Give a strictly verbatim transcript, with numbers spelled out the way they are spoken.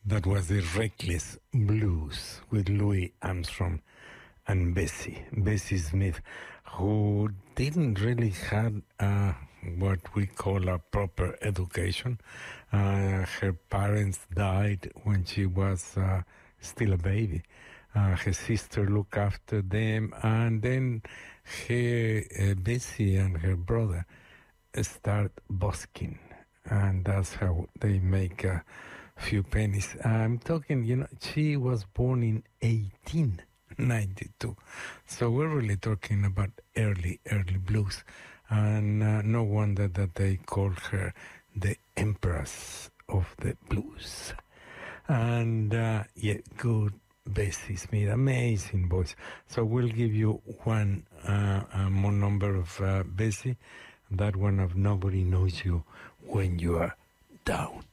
That was the Reckless Blues with Louis Armstrong and Bessie, Bessie Smith, who didn't really have uh, what we call a proper education. Uh, her parents died when she was uh, still a baby. Uh, her sister looked after them, and then her uh, Bessie and her brother start busking, and that's how they make a few pennies. I'm talking, you know, she was born in eighteen ninety-two, so we're really talking about early, early blues, and uh, no wonder that they call her the Empress of the Blues. And uh, yeah, good Bessie Smith, amazing voice. So we'll give you one uh, uh, more number of uh, Bessie, that one of Nobody Knows You When You Are Down.